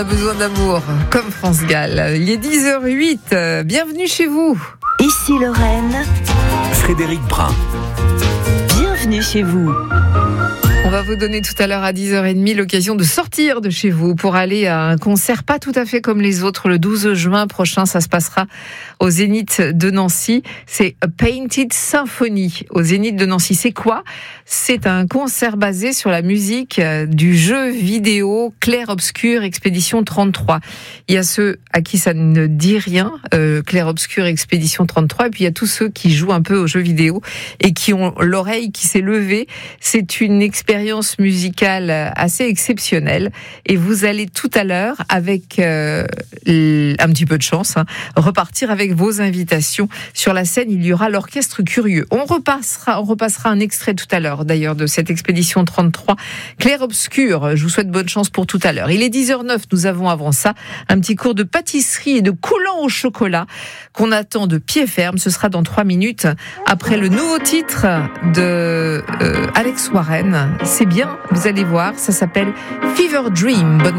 A besoin d'amour, comme France Gall. Il est 10h08, bienvenue chez vous. Ici Lorraine. Frédéric Brun. Bienvenue chez vous. On va vous donner tout à l'heure à 10h30 l'occasion de sortir de chez vous pour aller à un concert pas tout à fait comme les autres. Le 12 juin prochain, ça se passera au Zénith de Nancy. C'est A Painted Symphony au Zénith de Nancy. C'est quoi ? C'est un concert basé sur la musique du jeu vidéo Clair Obscur Expédition 33. Il y a ceux à qui ça ne dit rien, Clair Obscur Expédition 33, et puis il y a tous ceux qui jouent un peu aux jeux vidéo et qui ont l'oreille qui s'est levée. C'est une expérience musicale assez exceptionnelle et vous allez tout à l'heure, avec un petit peu de chance, repartir avec vos invitations. Sur la scène, il y aura l'Orchestre Curieux. On repassera un extrait tout à l'heure d'ailleurs de cette expédition 33 Clair Obscur. Je vous souhaite bonne chance pour tout à l'heure. Il est 10h09, nous avons avant ça un petit cours de pâtisserie et de collants au chocolat qu'on attend de pied ferme. Ce sera dans 3 minutes après le nouveau titre de Alex Warren. C'est bien, vous allez voir, ça s'appelle Fever Dream. Bonne